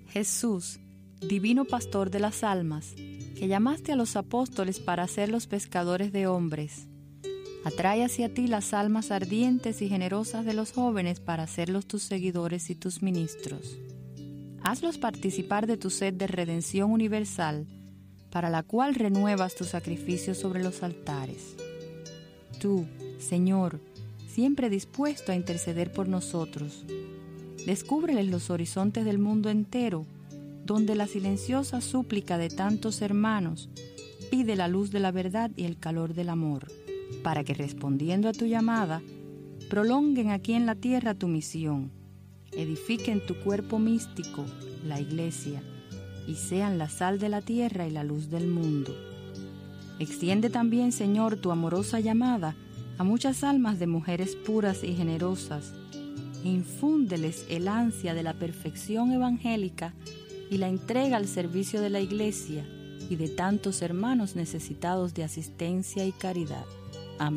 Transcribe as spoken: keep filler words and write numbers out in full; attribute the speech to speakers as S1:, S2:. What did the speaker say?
S1: Jesús, divino pastor de las almas, que llamaste a los apóstoles para hacerlos pescadores de hombres, atrae hacia ti las almas ardientes y generosas de los jóvenes para hacerlos tus seguidores y tus ministros. Hazlos participar de tu sed de redención universal, para la cual renuevas tus sacrificios sobre los altares. Tú, Señor, siempre dispuesto a interceder por nosotros, descúbreles los horizontes del mundo entero, donde la silenciosa súplica de tantos hermanos pide la luz de la verdad y el calor del amor, para que respondiendo a tu llamada, prolonguen aquí en la tierra tu misión, edifiquen tu cuerpo místico, la Iglesia, y sean la sal de la tierra y la luz del mundo. Extiende también, Señor, tu amorosa llamada a muchas almas de mujeres puras y generosas, e infúndeles el ansia de la perfección evangélica y la entrega al servicio de la Iglesia y de tantos hermanos necesitados de asistencia y caridad.